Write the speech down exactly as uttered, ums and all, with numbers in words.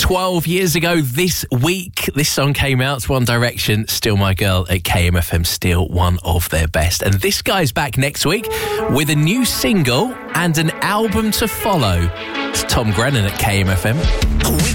twelve years ago this week, this song came out. One Direction, Still My Girl at K M F M, still one of their best. And this guy's back next week with a new single and an album to follow. It's Tom Grennan at K M F M.